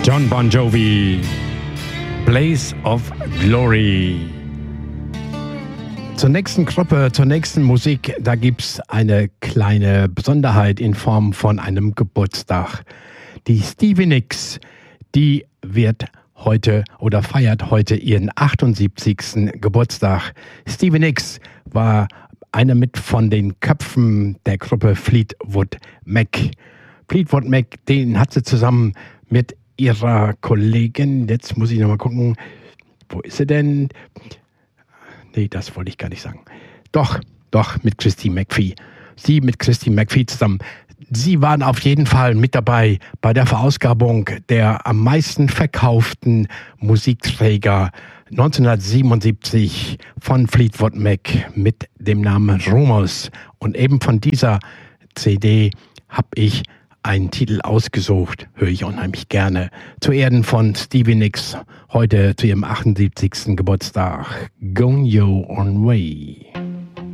John Bon Jovi, Blaze of Glory. Zur nächsten Gruppe, zur nächsten Musik, da gibt's eine kleine Besonderheit in Form von einem Geburtstag. Die Stevie Nicks, die wird heute oder feiert heute ihren 78. Geburtstag. Stevie Nicks war einer mit von den Köpfen der Gruppe Fleetwood Mac. Fleetwood Mac, den hat sie zusammen mit ihrer Kollegin, jetzt muss ich nochmal gucken, wo ist sie denn? Nee, das wollte ich gar nicht sagen. Doch, mit Christine McVie. Sie mit Christine McVie zusammen. Sie waren auf jeden Fall mit dabei bei der Verausgabung der am meisten verkauften Musikträger 1977 von Fleetwood Mac mit dem Namen Rumors. Und eben von dieser CD habe ich einen Titel ausgesucht, höre ich unheimlich gerne. Zu Ehren von Stevie Nicks, heute zu ihrem 78. Geburtstag. Going Your Own Way.